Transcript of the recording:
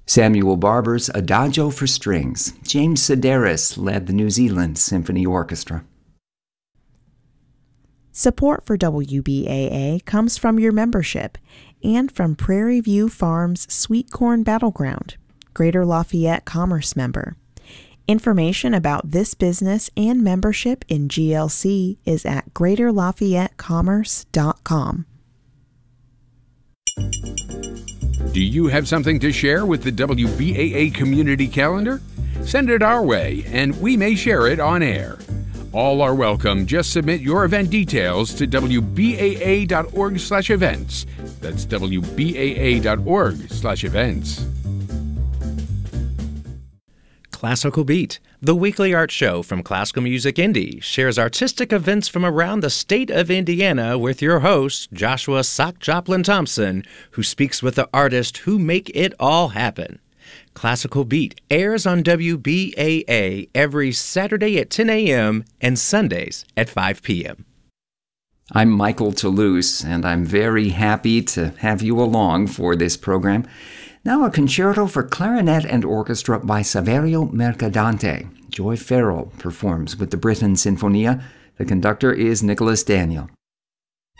Samuel Barber's Adagio for Strings. James Sedaris led the New Zealand Symphony Orchestra. Support for WBAA comes from your membership and from Prairie View Farms Sweet Corn Battleground, Greater Lafayette Commerce member. Information about this business and membership in GLC is at greaterlafayettekcommerce.com. Do you have something to share with the WBAA community calendar? Send it our way, and we may share it on air. All are welcome. Just submit your event details to wbaa.org/events. That's wbaa.org/events. Classical Beat, the weekly art show from Classical Music Indy, shares artistic events from around the state of Indiana with your host, Joshua Sock Joplin Thompson, who speaks with the artists who make it all happen. Classical Beat airs on WBAA every Saturday at 10 a.m. and Sundays at 5 p.m. I'm Michael Toulouse, and I'm very happy to have you along for this program. Now a concerto for clarinet and orchestra by Saverio Mercadante. Joy Farrell performs with the Britten Sinfonia. The conductor is Nicholas Daniel.